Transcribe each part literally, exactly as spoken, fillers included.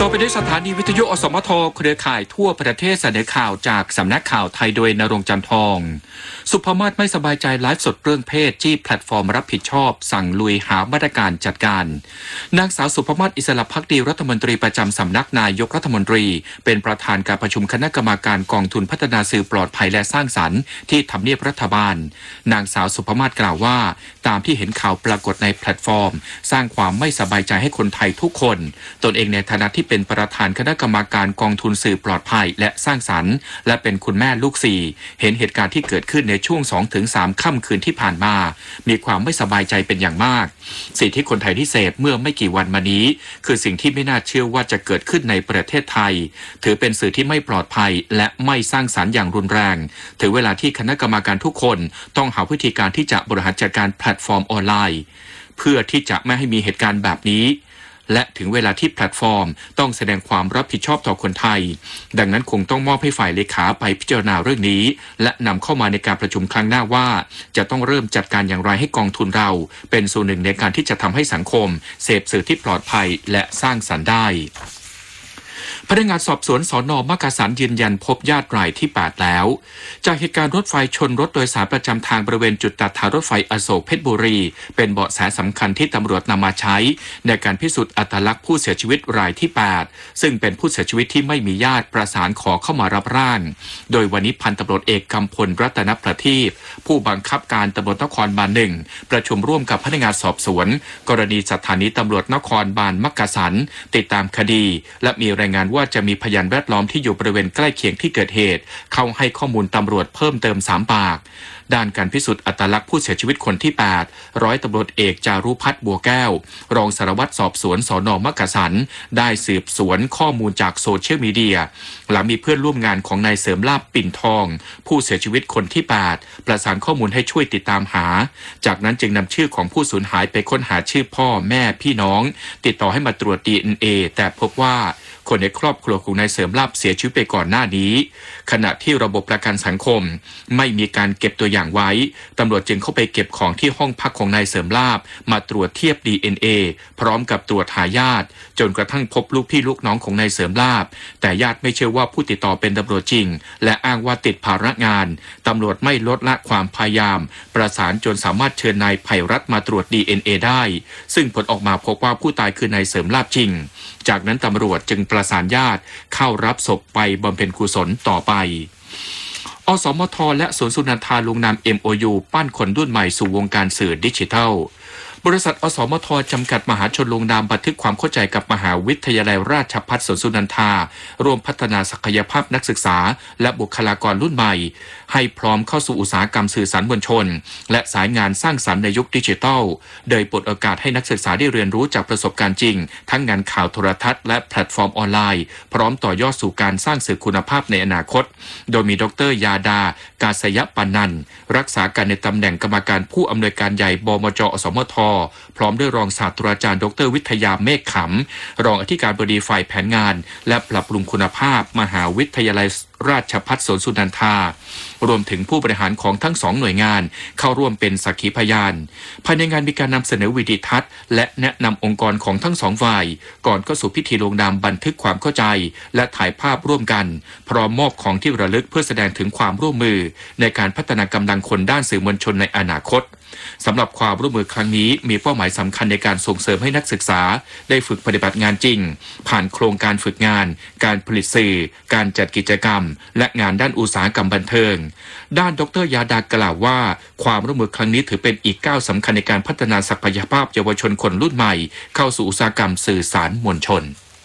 ต่อไปด้วยสถานีวิทยุอสมทเครือข่ายทั่วประเทศเสนอข่าวจากสำนักข่าวไทยโดยณรงค์จันทร์ทองสุภมาศไม่สบายใจไลฟ์สดเรื่องเพศจี้แพลตฟอร์มรับผิดชอบสั่งลุยหามาตรการจัดการนางสาวสุภมาศอิสระภักดีรัฐมนตรีประจำสำนักนายกรัฐมนตรีเป็นประธานการประชุมคณะกรรมการกองทุนพัฒนาสื่อปลอดภัยและสร้างสรรค์ที่ทำเนียบรัฐบาลนางสาวสุภมาศกล่าวว่าตามที่เห็นข่าวปรากฏในแพลตฟอร์มสร้างความไม่สบายใจให้คนไทยทุกคนตนเองในฐานะที่เป็นประธานคณะกรรมการกองทุนสื่อปลอดภัยและสร้างสรรค์และเป็นคุณแม่ลูกสี่เห็นเหตุการณ์ที่เกิดขึ้นในช่วง สองถึงสาม ค่ำคืนที่ผ่านมามีความไม่สบายใจเป็นอย่างมากสิ่งที่คนไทยที่เสพเมื่อไม่กี่วันมานี้คือสิ่งที่ไม่น่าเชื่อว่าจะเกิดขึ้นในประเทศไทยถือเป็นสื่อที่ไม่ปลอดภัยและไม่สร้างสรรค์อย่างรุนแรงถึงเวลาที่คณะกรรมการทุกคนต้องหาวิธีการที่จะบริหารจัดการแพลตฟอร์มออนไลน์เพื่อที่จะไม่ให้มีเหตุการณ์แบบนี้และถึงเวลาที่แพลตฟอร์มต้องแสดงความรับผิดชอบต่อคนไทยดังนั้นคงต้องมอบให้ฝ่ายเลขาไปพิจารณาเรื่องนี้และนำเข้ามาในการประชุมครั้งหน้าว่าจะต้องเริ่มจัดการอย่างไรให้กองทุนเราเป็นส่วนหนึ่งในการที่จะทำให้สังคมเสพสื่อที่ปลอดภัยและสร้างสรรค์ได้พนักงานสอบสวนสน.มักกะสันยืนยันพบญาติรายที่แปดแล้วจากเหตุการณ์รถไฟชนรถโดยสารประจำทางบริเวณจุดตัดทางรถไฟอโศกเพชรบุรีเป็นเบาะแสสำคัญที่ตำรวจนำมาใช้ในการพิสูจน์อัตลักษณ์ผู้เสียชีวิตรายที่แปดซึ่งเป็นผู้เสียชีวิตที่ไม่มีญาติประสานขอเข้ามารับร่างโดยวันนี้พันตำรวจเอกกำพลรัตนประทีปผู้บังคับการตำรวจนครบาลหนึ่งประชุมร่วมกับพนักงานสอบสวนกรณีสถานีตำรวจนครบาลมักกะสันติดตามคดีและมีรายงานว่าจะมีพยานแวดล้อมที่อยู่บริเวณใกล้เคียงที่เกิดเหตุเข้าให้ข้อมูลตำรวจเพิ่มเติมสามปากด้านการพิสูจน์อัตลักษณ์ผู้เสียชีวิตคนที่แปดร้อยตำรวจเอกจารุพัฒน์บัวแก้วรองสารวัตรสอบสวนสน.มักกะสันได้สืบสวนข้อมูลจากโซเชียลมีเดียหลังมีเพื่อนร่วมงานของนายเสริมลาภปิ่นทองผู้เสียชีวิตคนที่แปดประสานข้อมูลให้ช่วยติดตามหาจากนั้นจึงนำชื่อของผู้สูญหายไปค้นหาชื่อพ่อแม่พี่น้องติดต่อให้มาตรวจ ดี เอ็น เอ แต่พบว่าคนในครอบครัวของนายเสริมลาภเสียชีวิตไปก่อนหน้านี้ขณะที่ระบบประกันสังคมไม่มีการเก็บตัวอย่างไว้ตำรวจจึงเข้าไปเก็บของที่ห้องพักของนายเสริมลาภมาตรวจเทียบ ดี เอ็น เอ พร้อมกับตรวจหาญาติจนกระทั่งพบลูกพี่ลูกน้องของนายเสริมลาภแต่ญาติไม่เชื่อว่าผู้ติดต่อเป็นตำรวจจริงและอ้างว่าติดภาระงานตำรวจไม่ลดละความพยายามประสานจนสามารถเชิญนายไพรัตน์มาตรวจ ดี เอ็น เอ ได้ซึ่งผลออกมาพบว่าผู้ตายคือนายเสริมลาภจริงจากนั้นตำรวจจึงประสานญาติเข้ารับศพไปบำเพ็ญกุศลต่อไปอสมทและสวนสุนันทาลงนาม เอ็ม โอ ยู ปั้นคนรุ่นใหม่สู่วงการสื่อดิจิทัลบริษัทอสมทจำกัดมหาชนลงนามบันทึกความเข้าใจกับมหาวิทยาลัยราชภัฏสวนสุนันทารวมพัฒนาศักยภาพนักศึกษาและบุคลากรรุ่นใหม่ให้พร้อมเข้าสู่อุตสาหกรรมสื่อสารมวลชนและสายงานสร้างสรรค์ในยุคดิจิทัลโดยเปิดโอกาสให้นักศึกษาได้เรียนรู้จากประสบการณ์จริงทั้งงานข่าวโทรทัศน์และแพลตฟอร์มออนไลน์พร้อมต่อยอดสู่การสร้างสื่อคุณภาพในอนาคตโดยมีดร.ยาดากาศยปนันท์รักษาการในตำแหน่งกรรมการผู้อำนวยการใหญ่บมจ.อสมทพร้อมด้วยรองศาสตราจารย์ดร.วิทยาเมฆขำรองอธิการบดีฝ่ายแผนงานและปรับปรุงคุณภาพมหาวิทยาลัยราชภัฏสวนสุนันทารวมถึงผู้บริหารของทั้งสองหน่วยงานเข้าร่วมเป็นสักขีพยานภายในงานมีการนำเสนอวิดีทัศน์และแนะนำองค์กรของทั้งสองฝ่ายก่อนเข้าสู่พิธีลงนามบันทึกความเข้าใจและถ่ายภาพร่วมกันพร้อมมอบของที่ระลึกเพื่อแสดงถึงความร่วมมือในการพัฒนากำลังคนด้านสื่อมวลชนในอนาคตสำหรับความร่วมมือครั้งนี้มีเป้าหมายสำคัญในการส่งเสริมให้นักศึกษาได้ฝึกปฏิบัติงานจริงผ่านโครงการฝึกงานการผลิตสื่อการจัดกิจกรรมและงานด้านอุตสาหกรรมบันเทิงด้านดร.ยาดากล่าวว่าความร่วมมือครั้งนี้ถือเป็นอีกก้าวสำคัญในการพัฒนาศักยภาพเยาวชนคนรุ่นใหม่เข้าสู่อุตสาหกรรมสื่อสารมวลชน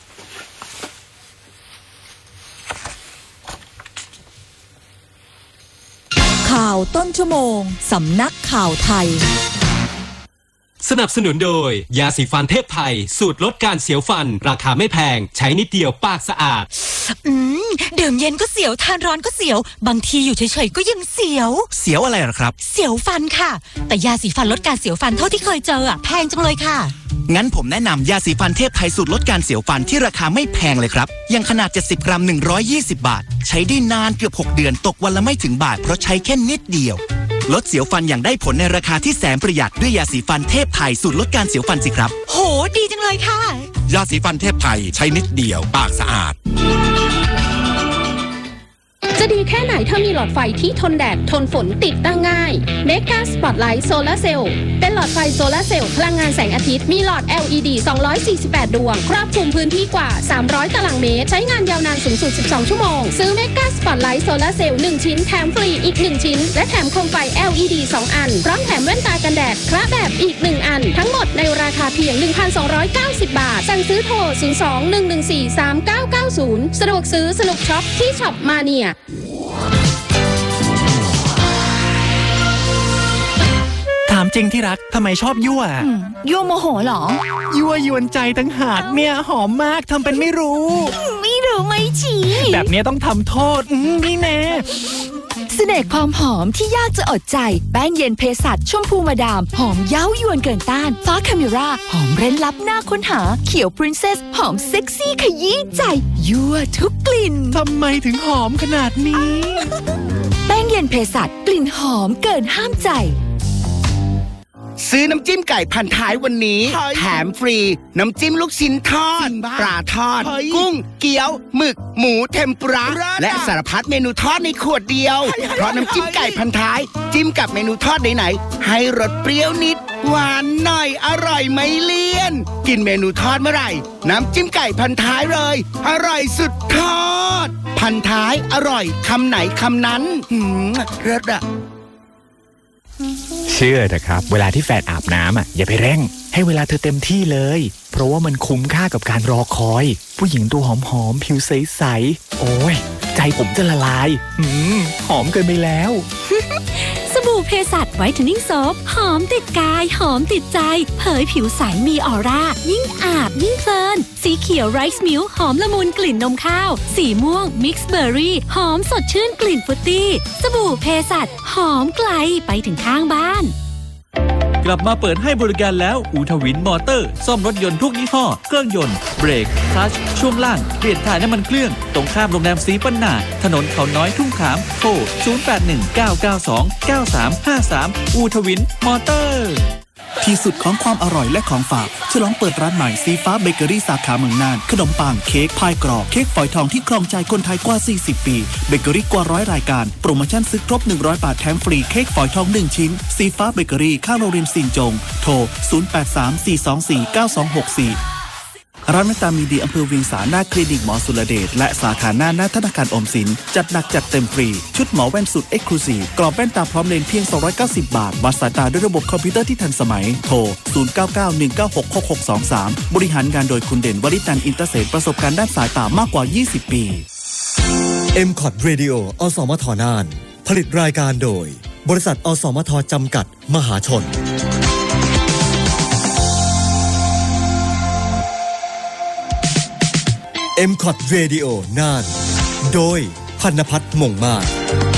ข่าวต้นชั่วโมงสำนักข่าวไทยสนับสนุนโดยยาสีฟันเทพไทยสูตรลดการเสียวฟันราคาไม่แพงใช้นิดเดียวปากสะอาดอืมดื่มเย็นก็เสียวทานร้อนก็เสียวบางทีอยู่เฉยๆก็ยังเสียวเสียวอะไรหรอครับเสียวฟันค่ะแต่ยาสีฟันลดการเสียวฟันเท่าที่เคยเจออ่ะแพงจังเลยค่ะงั้นผมแนะนำยาสีฟันเทพไทยสูตรลดการเสียวฟันที่ราคาไม่แพงเลยครับยังขนาดเจ็ดสิบกรัมหนึ่งร้อยยี่สิบบาทใช้ได้นานเกือบหกเดือนตกวันละไม่ถึงบาทเพราะใช้แค่นิดเดียวลดเสียวฟันอย่างได้ผลในราคาที่แสนประหยัดด้วยยาสีฟันเทพไทยสูตรลดการเสียวฟันสิครับโหดีจังเลยค่ะยาสีฟันเทพไทยใช้นิดเดียวปากสะอาดจะดีแค่ไหนถ้ามีหลอดไฟที่ทนแดดทนฝนติดตั้งง่าย Mega Spotlight Solar Cell เป็นหลอดไฟโซลาร์เซลล์พลังงานแสงอาทิตย์มีหลอด แอล อี ดี สองร้อยสี่สิบแปด ดวงครอบคลุมพื้นที่กว่าสามร้อยตารางเมตรใช้งานยาวนานสูงสุดสิบสองชั่วโมงซื้อ Mega Spotlight Solar Cell หนึ่งชิ้นแถมฟรีอีกหนึ่งชิ้นและแถมโคมไฟ แอล อี ดี สองอันพร้อมแถมแว่นตากันแดดคระแบบอีกหนึ่งอันทั้งหมดในราคาเพียง หนึ่งพันสองร้อยเก้าสิบ บาทสั่งซื้อโทรศูนย์ สอง หนึ่ง หนึ่ง สี่ สาม เก้า เก้า ศูนย์สะดวกซื้อสนุกช็อปที่ช็อปมาเนียถามจริงที่รักทำไมชอบยั่วยั่วโมโหเหรอยั่วยวนใจตั้งหากเนี่ยหอมมากทำเป็นไม่รู้ไม่รู้ไม่ชี้แบบนี้ต้องทำโทษนี่แน่เสน่ห์ความหอมที่ยากจะอดใจแป้งเย็นเภสัชชมพูมาดามหอมเย้ายวนเกินต้านฟ้าคาเมราหอมเร้นลับน่าค้นหาเขียวพรินเซสหอมเซ็กซี่ขยี้ใจยั่วทุกกลิ่นทำไมถึงหอมขนาดนี้แป้งเย็นเภสัชกลิ่นหอมเกินห้ามใจซื้อน้ำจิ้มไก่พันท้ายวันนี้แถมฟรีน้ำจิ้มลูกชิ้นทอดปลาทอดกุ้งเกี๊ยวหมึกหมูเทมปุระและสารพัดเมนูทอดในขวดเดียวเพราะน้ำจิ้มไก่พันท้ายจิ้มกับเมนูทอดไหนๆให้รสเปรี้ยวนิดหวานหน่อยอร่อยไม่เลี่ยนกินเมนูทอดเมื่อไหร่น้ำจิ้มไก่พันท้ายเลยอร่อยสุดทอดพันท้ายอร่อยคำไหนคำนั้นหืมเลิศอะเชื่อเถอะครับเวลาที่แฟนอาบน้ำอ่ะอย่าไปเร่งให้เวลาเธอเต็มที่เลยเพราะว่ามันคุ้มค่ากับการรอคอยผู้หญิงตัวหอมๆผิวใสๆโอ้ยใจผมจะละลายหืมหอมเกินไปแล้วสบู่เภสัชไวท์เทนนิ่งโซฟหอมติดกายหอมติดใจเผยผิวใสมีออร่ายิ่งอาบยิ่งเพลินสีเขียวไรซ์มิลค์หอมละมุนกลิ่นนมข้าวสีม่วงมิกซ์เบอร์รี่หอมสดชื่นกลิ่นฟรุตตี้สบู่เภสัชหอมไกลไปถึงข้างบ้านกลับมาเปิดให้บริการแล้วอูทวินมอเตอร์ซ่อมรถยนต์ทุกยี่ห้อเครื่องยนต์เบรกคลัตช์ช่วงล่างเปลี่ยนถ่ายน้ำมันเครื่องตรงข้ามโรงแรมสีปันนาถนนเขาน้อยทุ่งขามโทรศูนย์ แปด หนึ่ง เก้า เก้า สอง เก้า สาม ห้า สามอูทวินมอเตอร์ที่สุดของความอร่อยและของฝากฉลองเปิดร้านใหม่สีฟ้าเบเกอรี่สาขาเมืองน่านขนมปังเค้กพายกรอบเค้กฝอยทองที่ครองใจคนไทยกว่าสี่สิบปีเบเกอรี่กว่าร้อยรายการโปรโมชั่นซื้อครบหนึ่งร้อยบาทแถมฟรีเค้กฝอยทองหนึ่งชิ้นสีฟ้าเบเกอรี่ข้างโรงเรียนสินจงโทรศูนย์ แปด สาม สี่ สอง สี่ เก้า สอง หก สี่ร้านเมตตามีดีอำเภอเวียงสาหน้าคลินิกหมอสุรเดชและสาขาหน้าหน้าธนาคารออมสินจัดหนักจัดเต็มฟรีชุดหมอแว่นสุดเอ็กซ์คลูซีฟกรอบแว่นตาพร้อมเลนส์เพียงสองร้อยเก้าสิบบาทวัดสายตาด้วยระบบคอมพิวเตอร์ที่ทันสมัยโทรศูนย์ เก้า เก้า หนึ่ง เก้า หก หก หก สอง สามบริหารงานโดยคุณเด่นวริตันอินเตอร์เซนประสบการณ์ด้านสายตามากกว่ายี่สิบปีเอ็ม คอท Radio อสมทน่านผลิตรายการโดยบริษัทอสมทจำกัดมหาชนเอ็ม คอท Radio น่านโดยพันนภัทร มงมาศ